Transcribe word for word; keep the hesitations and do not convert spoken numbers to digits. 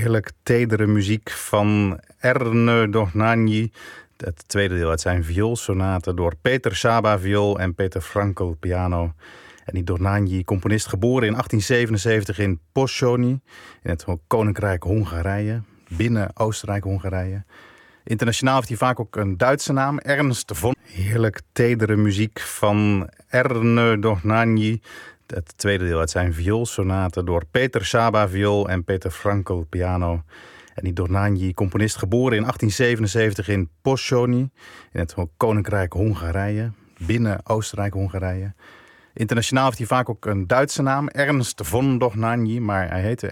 Heerlijk tedere muziek van Erne Dohnányi. Het tweede deel uit zijn vioolsonate door Peter Saba viool en Peter Frankl piano. En die Dohnányi, componist, geboren in achttien zevenenzeventig in Pozsony, in het Koninkrijk Hongarije, binnen Oostenrijk-Hongarije. Internationaal heeft hij vaak ook een Duitse naam, Ernst von. Heerlijk tedere muziek van Erne Dohnányi. Het tweede deel uit zijn vioolsonate door Peter Saba viool en Peter Frankl piano. En die Dohnányi, componist, geboren in achttien zevenenzeventig in Pozsony, in het Koninkrijk Hongarije, binnen Oostenrijk-Hongarije. Internationaal heeft hij vaak ook een Duitse naam, Ernst von Dohnányi, maar hij heette